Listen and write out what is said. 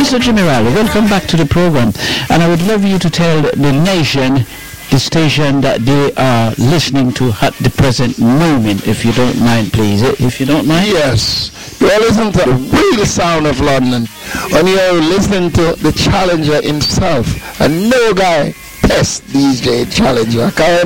Mr. Jimmy Riley, welcome back to the program. And I would love you to tell the nation the station that they are listening to at the present moment, if you don't mind, please. If you don't mind. Yes. You are listening to the real sound of London. When you are listening to the Challenger himself. And no guy test DJ Challenger.